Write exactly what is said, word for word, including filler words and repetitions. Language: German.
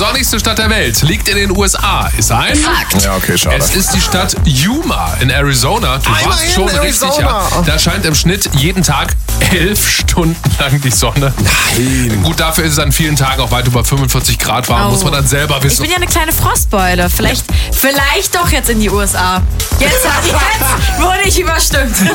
sonnigste Stadt der Welt liegt in den U S A. Ist ein Fakt. Ja, okay, schade. Es ist die Stadt Yuma in Arizona. Du Einmal warst in schon Arizona. richtig, ja. Da scheint im Schnitt jeden Tag elf Stunden lang die Sonne. Nein. Gut, dafür ist es an vielen Tagen auch weit über fünfundvierzig Grad warm, Oh. muss man dann selber Ich wissen. bin ja eine kleine Frostbeule. Vielleicht, vielleicht doch jetzt in die U S A. Jetzt, jetzt wurde ich überstimmt.